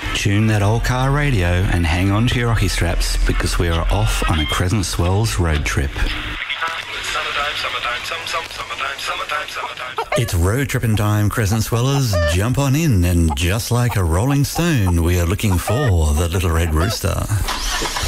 Tune that old car radio and hang on to your rocky straps because we are off on a Crescent Swells road trip. It's road tripping time, Crescent Swellers. Jump on in, and just like a rolling stone, we are looking for the Little Red Rooster.